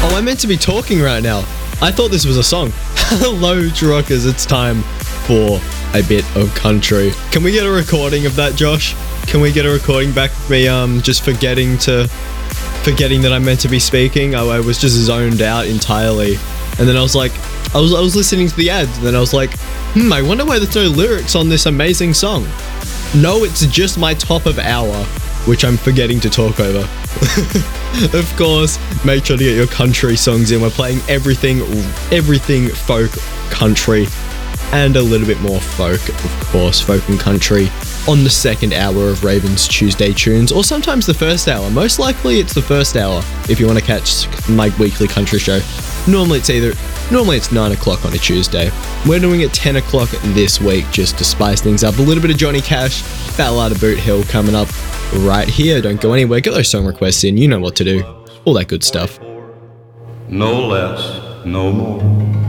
Oh, I'm meant to be talking right now. I thought this was a song. Hello, Rockers. It's time for a bit of country. Can we get a recording of that, Josh? Can we get a recording back of me just forgetting that I'm meant to be speaking? I was just zoned out entirely. And then I was like, I was listening to the ads, and then I was like, I wonder why there's no lyrics on this amazing song. No, it's just my top of hour, which I'm forgetting to talk over. Of course, make sure to get your country songs in. We're playing everything folk, country, and a little bit more folk, of course, folk and country, on the second hour of Raven's Tuesday Tunes, or sometimes the first hour. Most likely it's the first hour if you want to catch my weekly country show. Normally it's 9 o'clock on a Tuesday. We're doing it 10 o'clock this week just to spice things up. A little bit of Johnny Cash, Ballad of Boot Hill coming up right here. Don't go anywhere. Get those song requests in. You know what to do. All that good stuff. No less, no more.